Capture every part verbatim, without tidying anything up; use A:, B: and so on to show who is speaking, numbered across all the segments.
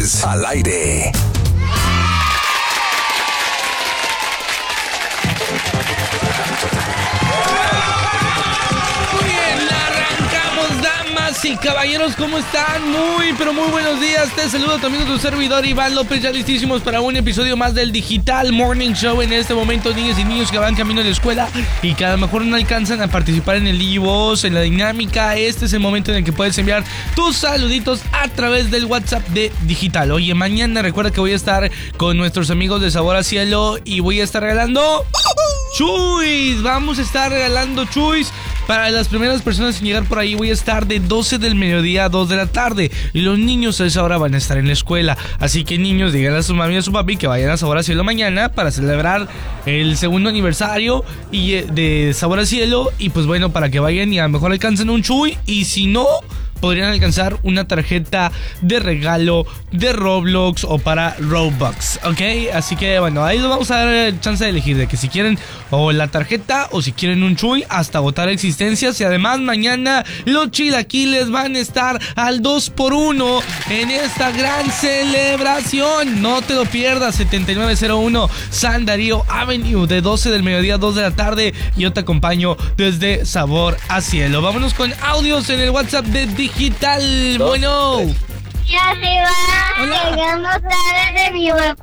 A: Vibes al aire.
B: Sí, caballeros, ¿cómo están? Muy, pero muy buenos días. Te saludo también a tu servidor Iván López, ya listísimos para un episodio más del Digital Morning Show. En este momento, niños y niños que van camino a la escuela y que a lo mejor no alcanzan a participar en el DigiVoz, en la dinámica, este es el momento en el que puedes enviar tus saluditos a través del WhatsApp de Digital. Oye, mañana recuerda que voy a estar con nuestros amigos de Sabor a Cielo y voy a estar regalando chuis. Vamos a estar regalando chuis. Para las primeras personas en llegar por ahí voy a estar de doce del mediodía a dos de la tarde. Y los niños a esa hora van a estar en la escuela. Así que niños, digan a su mami y a su papi que vayan a Sabor a Cielo mañana para celebrar el segundo aniversario y de Sabor a Cielo. Y pues bueno, para que vayan y a lo mejor alcancen un chuy. Y si no, podrían alcanzar una tarjeta de regalo de Roblox o para Robux, ¿ok? Así que bueno, ahí les vamos a dar chance de elegir de que si quieren o la tarjeta o si quieren un chuy hasta agotar existencias. Y además mañana los chilaquiles van a estar al dos por uno en esta gran celebración. No te lo pierdas, setenta y nueve cero uno San Darío Avenue, de doce del mediodía a dos de la tarde. Yo te acompaño desde Sabor a Cielo. Vámonos con audios en el WhatsApp de Digital. Dos, bueno. Tres.
C: Ya se va.
B: Hola.
C: Llegamos tarde de mi papá.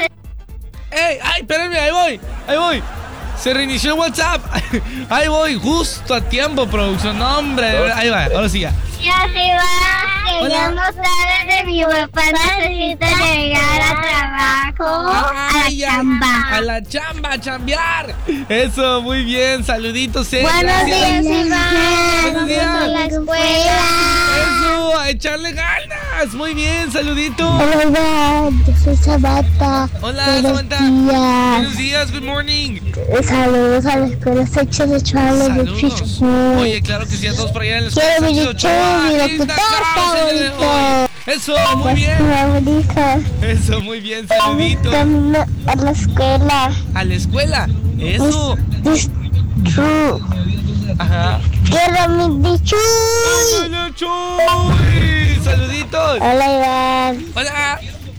B: ¡Ey! ¡Ay, espérenme! Ahí voy. Ahí voy. Se reinició el WhatsApp. Ahí voy, justo a tiempo, producción. No, hombre. Ahí va, ahora sí ya.
C: Ya se va. Llegamos tarde de mi papá. Necesita llegar a trabajo. A la chamba.
B: A la chamba, a chambear. Eso, muy bien. Saluditos, eh.
C: Buenos
B: Gracias.
C: días, Iván.
B: Buenos días.
C: Vamos a la escuela.
B: Eso, a echarle ganas. Muy bien, saluditos.
C: Hola, Iván. Yo soy Samantha.
B: Hola,
C: Buenos
B: Samantha.
C: días.
B: Buenos días, good morning.
C: Saludos a la escuela Section de Charlie de
B: Saludos.
C: Fisher.
B: Oye, claro que sí, a todos por allá en la
C: Quiero
B: escuela.
C: mi
B: Sánchez
C: chuy,
B: Ochoa.
C: mi
B: Linda
C: locutor
B: Krause el día de
C: favorito.
B: hoy. Eso, muy bien.
C: Favorita.
B: Eso, muy bien, saluditos.
C: Camino a la escuela.
B: A la escuela. Eso.
C: This true.
B: Ajá.
C: Quiero mi chuy.
B: Hola, Chuy. Saluditos.
C: Hola, Iván.
B: Hola.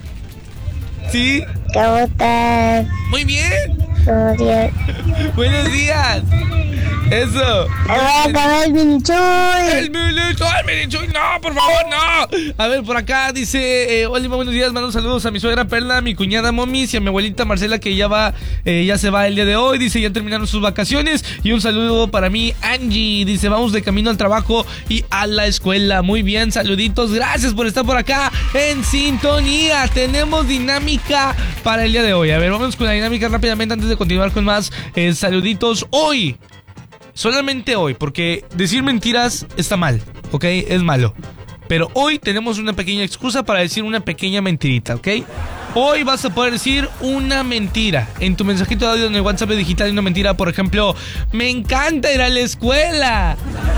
B: ¿Sí?
C: ¿Cómo estás?
B: Muy bien.
C: Buenos días.
B: Buenos días. Eso.
C: Voy a acabar el mini chuy.
B: El mini chuy, el mini chuy, no, por favor, no. A ver, por acá dice, eh, hola, buenos días, mando saludos a mi suegra Perla, a mi cuñada Momis y a mi abuelita Marcela, que ya va, eh, ya se va el día de hoy. Dice, ya terminaron sus vacaciones. Y un saludo para mí, Angie. Dice, vamos de camino al trabajo y a la escuela. Muy bien, saluditos. Gracias por estar por acá en sintonía. Tenemos dinámica para el día de hoy. A ver, vamos con la dinámica rápidamente antes de continuar con más eh, saluditos. Hoy, solamente hoy, porque decir mentiras está mal, ¿ok? Es malo. Pero hoy tenemos una pequeña excusa para decir una pequeña mentirita, ¿ok? Hoy vas a poder decir una mentira. En tu mensajito de audio en el WhatsApp de Digital, una mentira, por ejemplo, me encanta ir a la escuela.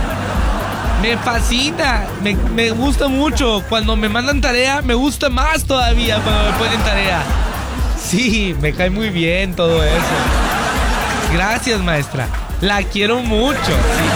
B: Me fascina, me, me gusta mucho. Cuando me mandan tarea, me gusta más todavía cuando me ponen tarea. Sí, me cae muy bien todo eso. Gracias, maestra. La quiero mucho. Sí.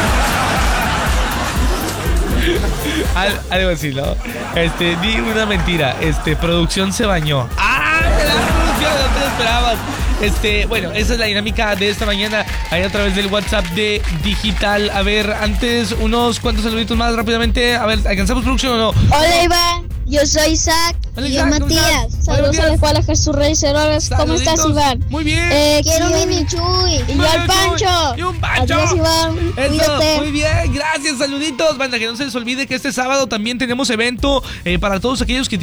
B: Al, algo así, ¿no? Este, di una mentira. Este, producción se bañó. ¡Ah! La producción, no te lo esperabas. Este, bueno, esa es la dinámica de esta mañana ahí a través del WhatsApp de Digital. A ver, antes unos cuantos saluditos más rápidamente. A ver, ¿alcanzamos producción o no?
D: Hola, Iván, yo soy Isaac.
B: Hola,
D: y yo
B: Isaac, ¿cómo
D: Matías.
B: estás?
D: Saludos
B: Hola,
D: a la
B: Matías.
D: escuela Jesús Reyes Herodes. ¿Cómo estás,
B: Saluditos.
D: Iván?
B: Muy bien.
D: Eh, quiero mini chuy. Y yo al Pancho.
B: Y un Pancho.
D: Adiós, Iván.
B: Eso,
D: Cuídate.
B: muy bien, gracias, saluditos. Banda, que no se les olvide que este sábado también tenemos evento eh, para todos aquellos que